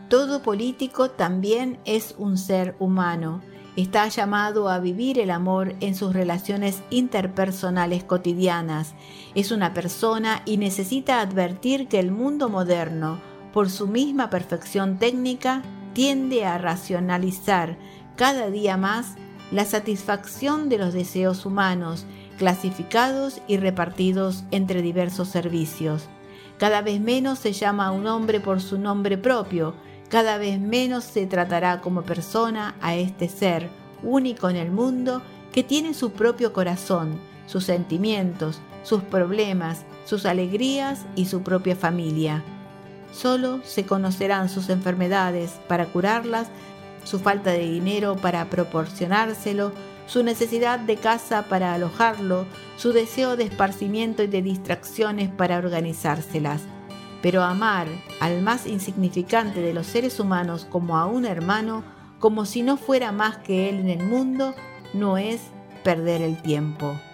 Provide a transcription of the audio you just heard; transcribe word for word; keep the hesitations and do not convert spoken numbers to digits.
Todo político también es un ser humano. Está llamado a vivir el amor en sus relaciones interpersonales cotidianas. Es una persona y necesita advertir que el mundo moderno, por su misma perfección técnica, tiende a racionalizar cada día más la satisfacción de los deseos humanos, clasificados y repartidos entre diversos servicios. Cada vez menos se llama a un hombre por su nombre propio, cada vez menos se tratará como persona a este ser, único en el mundo, que tiene su propio corazón, sus sentimientos, sus problemas, sus alegrías y su propia familia. Solo se conocerán sus enfermedades para curarlas, su falta de dinero para proporcionárselo, su necesidad de casa para alojarlo, su deseo de esparcimiento y de distracciones para organizárselas. Pero amar al más insignificante de los seres humanos como a un hermano, como si no fuera más que él en el mundo, no es perder el tiempo.